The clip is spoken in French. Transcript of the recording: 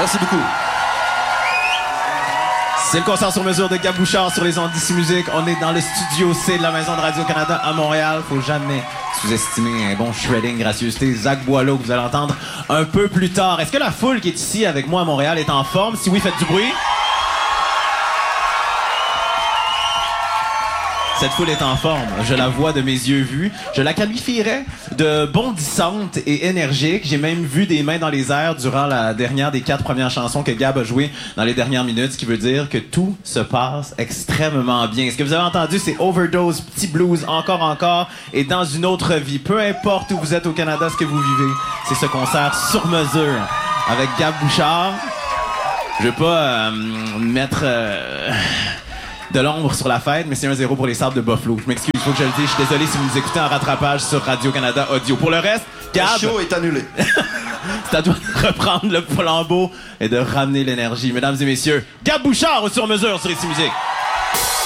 Merci beaucoup. C'est le concert sur mesure de Gab Bouchard sur les ondes d'Ici Musique. On est dans le studio C de la Maison de Radio-Canada à Montréal. Faut jamais sous-estimer un bon shredding, gracieuseté. Zach Boileau, que vous allez entendre un peu plus tard. Est-ce que la foule qui est ici avec moi à Montréal est en forme? Si oui, faites du bruit. Cette foule est en forme, je la vois de mes yeux vus. Je la qualifierais de bondissante et énergique. J'ai même vu des mains dans les airs durant la dernière des 4 premières chansons que Gab a jouées dans les dernières minutes, ce qui veut dire que tout se passe extrêmement bien. Ce que vous avez entendu, c'est Overdose, Petit Blues, encore, et Dans une autre vie. Peu importe où vous êtes au Canada, ce que vous vivez, c'est ce concert sur mesure avec Gab Bouchard. Je veux pas mettre... de l'ombre sur la fête, mais c'est 1-0 pour les Sables de Buffalo. Je m'excuse, il faut que je le dise. Je suis désolé si vous nous écoutez en rattrapage sur Radio-Canada Audio. Pour le reste, Gab... Le show est annulé. C'est à toi de reprendre le flambeau et de ramener l'énergie. Mesdames et messieurs, Gab Bouchard sur mesure sur Ici Musique.